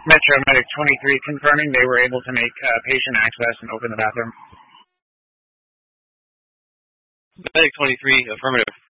Metro Medic 23 confirming they were able to make patient access and open the bathroom. Medic 23, affirmative.